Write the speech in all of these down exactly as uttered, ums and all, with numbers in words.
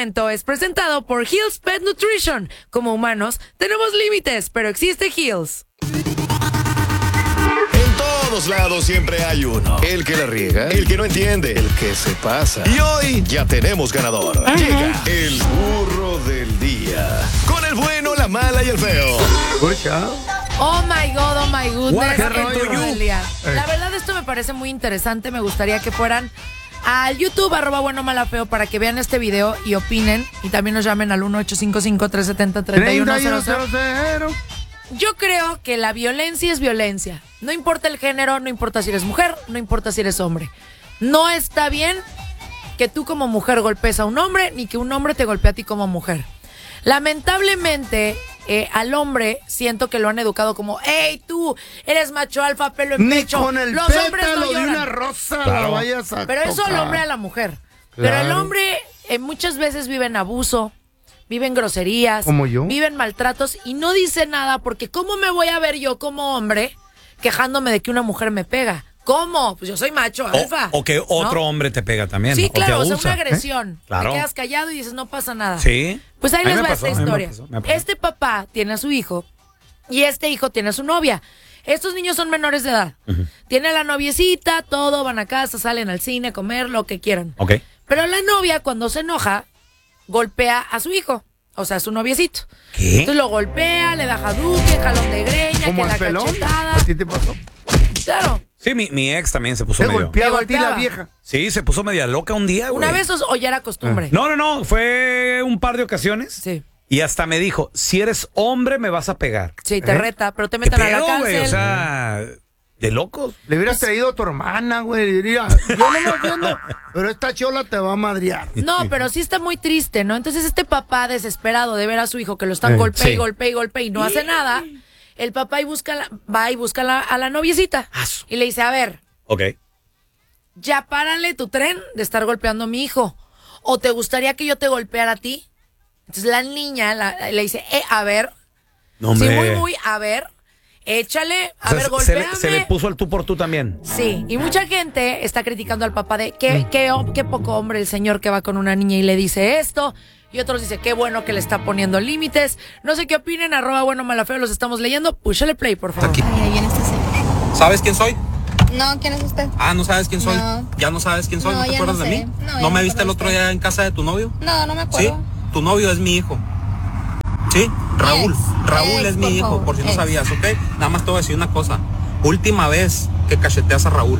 segmento es presentado por Hills Pet Nutrition. Como humanos, tenemos límites, pero existe Hills. En todos lados siempre hay uno. El que la riega, el que no entiende, el que se pasa. Y hoy ya tenemos ganador. Ajá. Llega el burro del día. Con el bueno, la mala y el feo. Oh my God, oh my goodness. El burro del día. La verdad, esto me parece muy interesante. Me gustaría que fueran al YouTube, arroba bueno, mala, feo, para que vean este video y opinen. Y también nos llamen al uno ocho cinco cinco, tres siete cero, tres uno cero cero. Yo creo que la violencia es violencia. No importa el género, no importa si eres mujer, no importa si eres hombre. No está bien que tú como mujer golpees a un hombre, ni que un hombre te golpee a ti como mujer. Lamentablemente, eh, al hombre siento que lo han educado como, hey, tú eres macho alfa, pelo en ni pecho. Con el los hombres no de lloran. una rosa claro. la vayas a Pero eso tocar. el hombre a la mujer. Claro. Pero el hombre eh, muchas veces vive en abuso, vive en groserías, ¿Como yo? vive en maltratos y no dice nada porque ¿cómo me voy a ver yo como hombre quejándome de que una mujer me pega? ¿Cómo? Pues yo soy macho alfa. O, o que otro ¿no? hombre te pega también. Sí, o claro, te o sea, abusa, una agresión. ¿eh? Claro. Te quedas callado y dices, no pasa nada. Sí. Pues ahí A mí les me va pasó, esta a mí me historia. pasó, me pasó. Este papá tiene a su hijo y este hijo tiene a su novia. Estos niños son menores de edad. Uh-huh. Tiene la noviecita, todo, van a casa, salen al cine, a comer, lo que quieran. Ok. Pero la novia, cuando se enoja, golpea a su hijo. O sea, a su noviecito. ¿Qué? Entonces lo golpea, le da jaduque, jalón de greña, que la pelón? cachetada. ¿A ti te pasó? Claro. Sí, mi, mi ex también se puso ¿Te medio... golpeaba a ti la golpeaba. vieja? Sí, se puso media loca un día, güey. ¿Una vez o, o ya era costumbre? No, no, no. Fue un par de ocasiones. Sí. Y hasta me dijo, si eres hombre me vas a pegar. Sí, te ¿Eh? reta, pero te ¿Qué meten a la pedo, cárcel. güey? O sea, de locos. Le hubieras traído a tu hermana, güey. y Diría, yo no me entiendo, pero esta chola te va a madrear. No, pero sí está muy triste, ¿no? Entonces este papá desesperado de ver a su hijo que lo están Eh, golpe y sí. golpe y golpe y no hace nada, el papá y busca la, va y busca la, a la noviecita y le dice, a ver, Ok. ya párale tu tren de estar golpeando a mi hijo. ¿O te gustaría que yo te golpeara a ti? Entonces la niña la- le dice, eh, a ver, No, sí, hombre. muy, muy, a ver, échale, a O sea, ver, se, golpéame. le, se le puso el tú por tú también. Sí, y mucha gente está criticando al papá de qué, qué, qué poco hombre el señor que va con una niña y le dice esto. Y otros dicen qué bueno que le está poniendo límites. No sé qué opinen, arroba bueno malafeo, los estamos leyendo. Púchale play, por favor. Aquí. Ay, ahí viene este señor. ¿Sabes quién soy? No, ¿quién es usted? Ah, ¿no sabes quién soy? No. ¿Ya no sabes quién soy? No, ¿No, te ya acuerdas no de sé. mí? No, ya ¿No no me me viste el acuerdo otro de usted. día en casa de tu novio? No, no me ¿Sí? acuerdo. Tu novio es mi hijo. ¿Sí? Raúl. Ex, Raúl ex, es mi por hijo, favor, por si no ex. sabías, ¿ok? Nada más te voy a decir una cosa. Última vez que cacheteas a Raúl.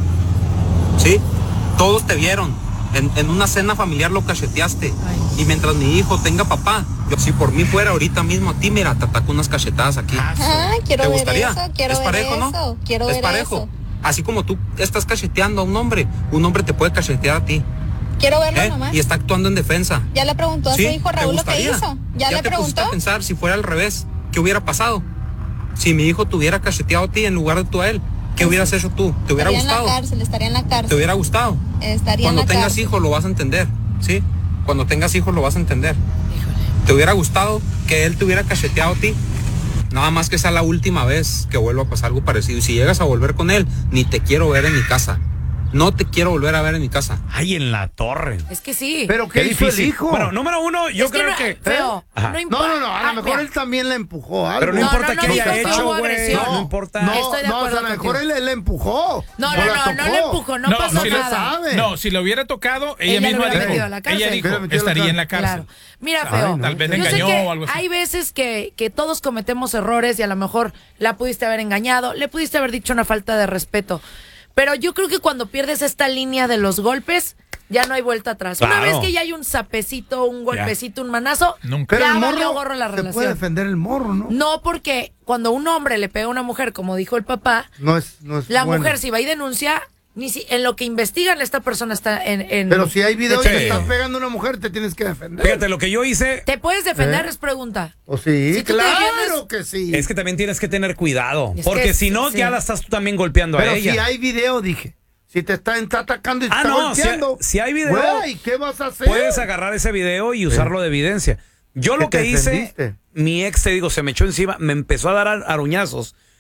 ¿Sí? Todos te vieron. En, en una cena familiar lo cacheteaste. Ay. Y mientras mi hijo tenga papá, yo si por mí fuera ahorita mismo a ti, mira, te ataco unas cachetadas aquí. Ah, quiero ¿Te ver gustaría? eso, quiero es ver parejo, eso, ¿no? quiero es ver parejo. eso. Así como tú estás cacheteando a un hombre, un hombre te puede cachetear a ti. Quiero verlo ¿eh? nomás. Y está actuando en defensa. Ya le preguntó a ¿Sí? su hijo ¿Te Raúl lo que gustaría? hizo. Ya, le te pusiste preguntó. a pensar si fuera al revés, ¿qué hubiera pasado? Si mi hijo te hubiera cacheteado a ti en lugar de tú a él, ¿qué hubieras hecho tú? ¿Te hubiera Estaría gustado? en la cárcel, estaría en la cárcel. ¿Te hubiera gustado? Estaría Cuando en la tengas cárcel. hijos lo vas a entender, ¿sí? Cuando tengas hijos lo vas a entender. ¿Te hubiera gustado que él te hubiera cacheteado a ti? Nada más que sea la última vez que vuelva a pasar algo parecido. Y si llegas a volver con él, ni te quiero ver en mi casa. No te quiero volver a ver en mi casa. Ay, en la torre. Es que sí. ¿Pero qué, Qué hizo difícil. el hijo? Bueno, número uno, yo Es que creo no- que... Feo, Ajá. no no, importa. no, no, a Ah, lo mejor mira. él también le empujó algo. Pero no, No, importa no, qué no, haya no, hecho, no hubo güey. agresión. No, importa. No, Estoy de no, acuerdo o sea, a lo mejor contigo. él, él le empujó. No, o no, la no, no le tocó. empujó, no, No, pasó si le nada. sabe. No, si lo hubiera tocado, ella, Ella lo misma hubiera dijo, metido a la cárcel. ella dijo, Hubiera metido a la estaría en cárcel. la cárcel. Claro. Mira, Ay, feo. no. Tal vez yo sé engañó que o algo así. hay veces que, que todos cometemos errores y a lo mejor la pudiste haber engañado, le pudiste haber dicho una falta de respeto. Pero yo creo que cuando pierdes esta línea de los golpes, ya no hay vuelta atrás. Una Claro. vez que ya hay un sapecito, un golpecito, un manazo, Nunca. Pero ya el valió morro gorro la se puede relación. defender el morro, ¿no? No, porque cuando un hombre le pega a una mujer, como dijo el papá, No es, no es la bueno. mujer si va y denuncia, ni si, en lo que investigan esta persona está en... en Pero si hay video y Sí. te estás pegando a una mujer, te tienes que defender. Fíjate, lo que yo hice ¿Te puedes defender? ¿Eh? Es pregunta. ¿O sí? Si tú te Claro defiendes- que sí. es que también tienes que tener cuidado. Es Porque que si no, sí. ya la estás tú también golpeando Pero a ella. si hay video, dije. Si te está, está atacando y te Ah, está no, si golpeando. hay- si hay video, Güey, ¿qué vas a hacer? Puedes agarrar ese video y usarlo de evidencia. Yo ¿Que lo que te hice, defendiste? mi ex, te digo, se me echó encima, me empezó a dar ar- aruñazos.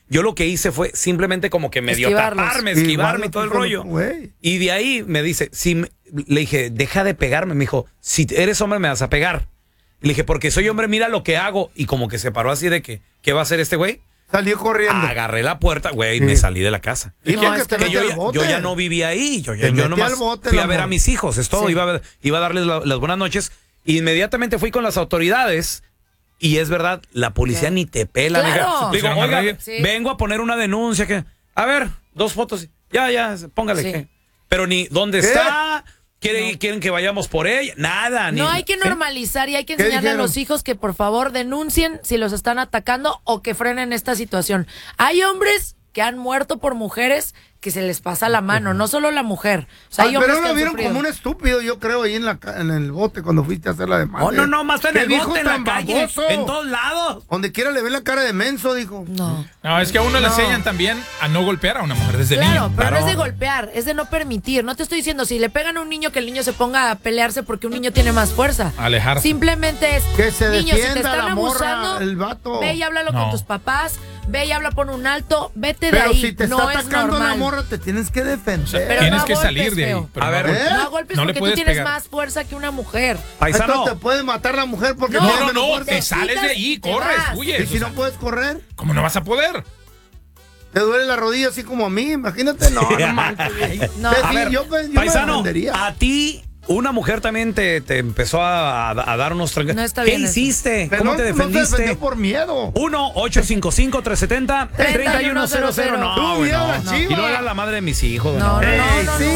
Yo lo que hice fue simplemente como que medio Esquivarlos. taparme, Sí, esquivarme y igual todo el nosotros, rollo. güey. Y de ahí me dice, si me- le dije, deja de pegarme. Me dijo, si eres hombre me vas a pegar. Y le dije, porque soy hombre, mira lo que hago. Y como que se paró así de que, ¿qué va a hacer este güey? Salió corriendo. Agarré la puerta, güey, y Sí. me salí de la casa. Y No, porque es te que mete yo, al ya, bote. yo ya no vivía ahí. Yo, ya- Te yo metí nomás al bote, fui el a ver a amor. mis hijos, es todo. Sí. Iba, a, ver- iba a darles la- las buenas noches. Inmediatamente fui con las autoridades. Y es verdad, la policía ni te pela. Claro. Diga, Se digo, pusieron a oiga, reír. Sí. vengo a poner una denuncia. Que, a ver, dos fotos. Ya, ya, póngale. Sí. ¿qué? Pero ni dónde ¿Qué? está. ¿Quieren, ¿Quieren que vayamos por ella? Nada. Ni, No hay que ¿eh? normalizar y hay que ¿Qué enseñarle a dijeron? los hijos que por favor denuncien si los están atacando o que frenen esta situación. Hay hombres que han muerto por mujeres que se les pasa la mano, no solo la mujer. O sea, hay Ay, hombres pero que lo han vieron sufrido. como un estúpido, yo creo, ahí en, la, ca- en el bote cuando fuiste a hacer la demanda. Oh, no, no, más en ¡Qué el viejo bote, en la tan calle, baboso! en todos lados. Donde quiera le ve la cara de menso, dijo. No. No, es que a uno le No. enseñan también a no golpear a una mujer desde Claro, niño. pero no es Claro. de golpear, es de no permitir. No te estoy diciendo si le pegan a un niño que el niño se ponga a pelearse porque un niño tiene más fuerza. Alejarse. Simplemente es, Que se niño, si te defienda están la morra, abusando, el vato. ve y háblalo No. con tus papás, ve y habla, pon un alto, vete de Pero ahí. si te no está es atacando normal. la morra, te tienes que defender. Pero Tienes no que a salir golpes, de ahí. feo. pero A no ver, golpes. ¿Eh? No a golpes No le porque tú puedes tienes pegar. más fuerza que una mujer. Paisano. Esto te puede matar la mujer porque No, tienes No, no, menos no, fuerza. te sales de ahí, Te corres, vas. huyes. ¿Y o si sea, no puedes correr? ¿Cómo no vas a poder? ¿Te duele la rodilla así como a mí? Imagínate. No, no manches, güey. No. Te- A sí, ver, yo, pues, yo me Paisano, defendería. a ti una mujer también te, te empezó a, a- a dar unos trancos. No está ¿Qué bien eso. hiciste? Pero ¿Cómo no, te no te defendiste? defendió por miedo. uno ocho cinco cinco, tres siete cero, tres uno cero cero. Tú, No, güey, vieja no. chiva. Y no era la madre de mis hijos. No, no, no, Ey, no, sí. no.